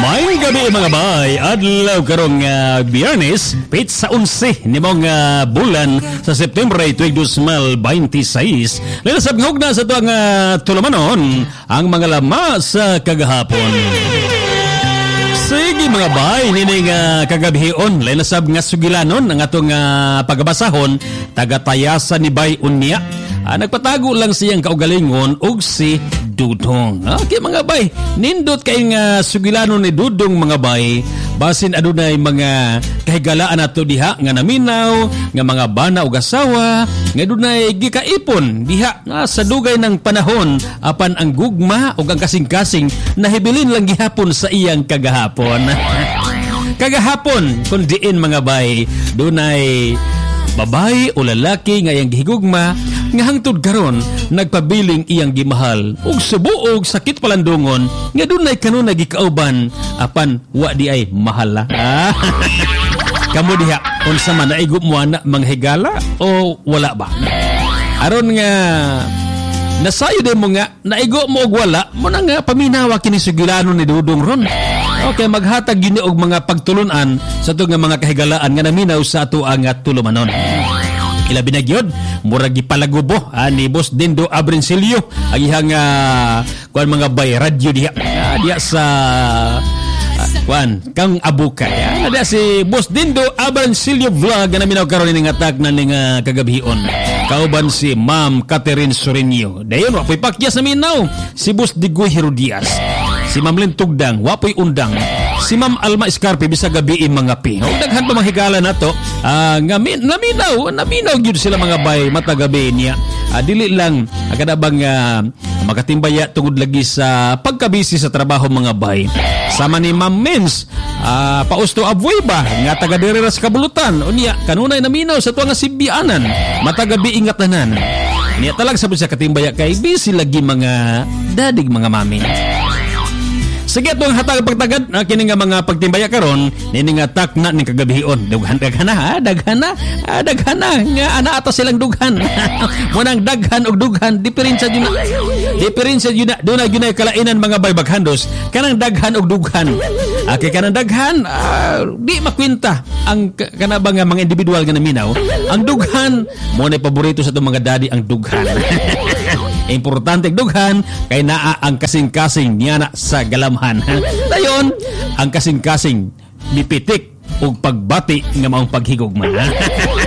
May gabi mga bay, adlaw karong Biyernes, pit sa 11 ni mong bulan sa September 2026. Lilasab ngog na sa tuwang tulumanon ang mga lama sa kagahapon. Sige mga bay, nining kagabhion, lilasab nga sugilanon ang atong pagabasahon, taga-tayasan ni Bay Unya. Nagpatago lang siyang kaugalingon og si Dudong. Okay mga bay, nindot kay nga sugilanon ni Dudong mga bay, basin adunay mga kahigalaan nato diha nga naminaw, nga mga bana ug asawa, nga dunay gikaipon diha sa dugay ng panahon apan ang gugma ug ang kasing-kasing nahibilin lang gihapon sa iyang kagahapon. Kagahapon kun diin mga bay, dunay babae o lalaki nga iyang gihigugma nga hangtod karon nagpabiling iyang gimahal ug subuog sakit palandungon nga dunay kanunay gikauban apan wa di ay mahala. Kamo diha unsa man naigup mo ana manghigala o wala ba? Aron nga nasayo din mo nga naigup mo og wala mo na nga paminawa kini sugilanon ni Dudong ron. Okay, maghatag yun og mga pagtulunan sa ito nga mga kahigalaan nga naminaw sa ato ang tulumanon. Ilabi na gyud murag gipalagubo ni Boss Dindo Abrencilio ang ihang kuan mga bay radyo diha diha sa kuan kang abuka diha si Boss Dindo Abrencilio vlog nga naminaw karon ning atak na ning kagabhion. Kauban si Ma'am Catherine Sorenio. Dayon wa poy pakyas na minaw si Boss Digoy Herodias. Si Ma'am Lintugdang, wapoy undang. Si Ma'am Alma Escarpe, bisa gabi mga pi. O daghan pa mahigala na to. Naminaw yun sila mga bay, matagabi niya. Dili lang, agad bang magatimbaya tungod lagi sa pagkabisi sa trabaho mga bay. Sama ni Ma'am Mins, pausto abuay ba, nga taga-dirira sa kabulutan. O niya, kanunay naminaw sa tuwa nga sibianan, matagabi ingatanan. Niya talag sabi sa katimbaya kay busy lagi mga dadig mga mami. Sige itong hatag pagtagad kini nga mga pagtimbaya karon nini nga tak na ning kagabihion daghan nga ana ata silang dughan. Munang daghan og dughan diferensya yun na gunay kalainan mga baybaghandos kanang daghan og dughan. Okay, kanang daghan di makwenta ang kanaba nga mga individual nga naminaw. Ang dughan mo na paborito sa itong mga daddy ang dughan. Importante dughan kay naa ang kasing-kasing niya na sa galamhan. Dayon ang kasing-kasing mipitik og pagbati nga maong paghigugma.